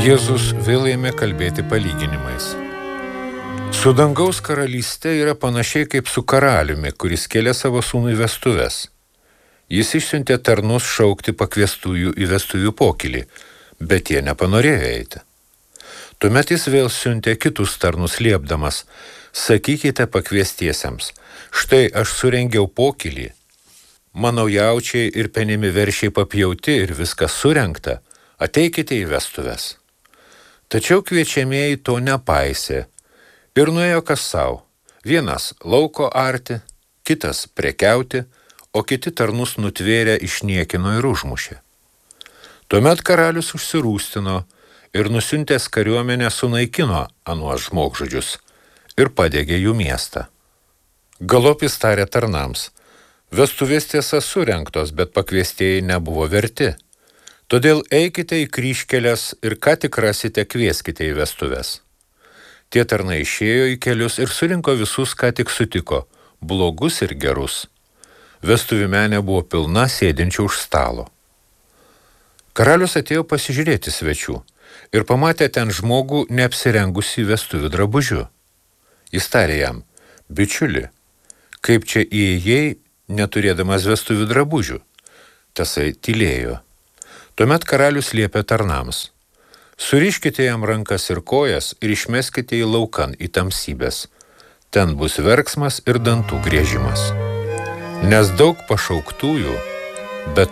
Jėzus vėl ėmė kalbėti palyginimais. Su dangaus karalyste yra panašiai kaip su karaliumi, kuris kėlė savo sūnui vestuves. Jis išsiuntė tarnus šaukti pakviestųjų į vestuvių pokylį, bet jie nepanorėjo eiti. Tuomet jis vėl siuntė kitus tarnus liepdamas: sakykite pakviestiesiems, štai aš surengiau pokylį, mano jaučiai ir penimi veršiai papjauti ir viskas surengta, ateikite į vestuves. Tačiau kviečiamieji to nepaisė ir nuėjo kas sau, vienas lauko arti, kitas prekiauti, o kiti tarnus nutvėrę išniekino ir užmušė. Tuomet karalius užsirūstino ir nusiuntęs kariuomenę sunaikino anuos žmogžudžius ir padegė jų miestą. Galop jis tarė tarnams: vestuvės tiesa surengtos, bet pakviestieji nebuvo verti. Todėl eikite į kryžkeles ir ką tik rasite, kvieskite į vestuves. Tie tarnai išėjo į kelius ir surinko visus, ką tik sutiko, blogus ir gerus. Vestuvių menė buvo pilna sėdinčių už stalo. Karalius atėjo pasižiūrėti svečių ir pamatė ten žmogų neapsirengusį vestuvių drabužiu. Jis tarė jam: bičiuli, kaip čia įėjai, neturėdamas vestuvių drabužių? Tasai tylėjo. Tuomet karalius liepė tarnams: suriškite jam rankas ir kojas ir išmeskite į laukan į tamsybes. Ten bus verksmas ir dantų griežimas. Nes daug pašauktųjų, bet